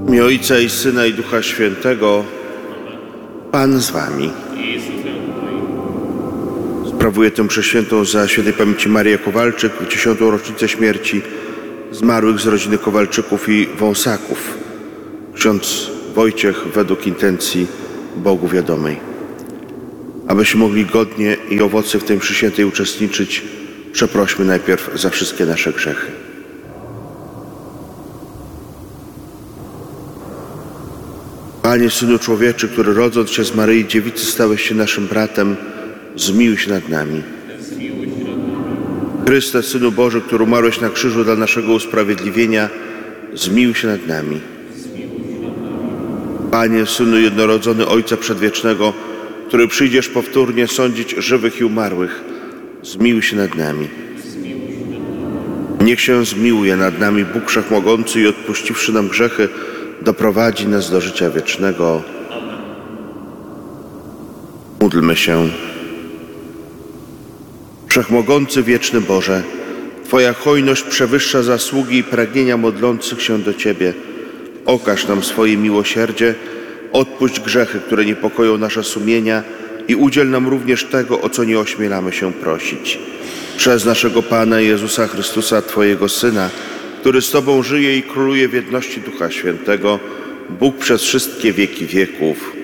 W imię Ojca i Syna, i Ducha Świętego. Pan z wami. Sprawuję tę mszę świętą za świętej pamięci Marię Kowalczyk w 10. rocznicę śmierci zmarłych z rodziny Kowalczyków i Wąsaków. Ksiądz Wojciech według intencji Bogu wiadomej. Abyśmy mogli godnie i owocnie w tej mszy świętej uczestniczyć, przeprośmy najpierw za wszystkie nasze grzechy. Panie, Synu Człowieczy, który rodząc się z Maryi Dziewicy stałeś się naszym bratem, zmiłuj się nad nami. Chryste, Synu Boży, który umarłeś na krzyżu dla naszego usprawiedliwienia, zmiłuj się nad nami. Panie, Synu jednorodzony Ojca Przedwiecznego, który przyjdziesz powtórnie sądzić żywych i umarłych, zmiłuj się nad nami. Niech się zmiłuje nad nami Bóg Wszechmogący i odpuściwszy nam grzechy, doprowadzi nas do życia wiecznego. Módlmy się. Wszechmogący, wieczny Boże, Twoja hojność przewyższa zasługi i pragnienia modlących się do Ciebie. Okaż nam swoje miłosierdzie, odpuść grzechy, które niepokoją nasze sumienia i udziel nam również tego, o co nie ośmielamy się prosić. Przez naszego Pana Jezusa Chrystusa, Twojego Syna, który z Tobą żyje i króluje w jedności Ducha Świętego, Bóg przez wszystkie wieki wieków.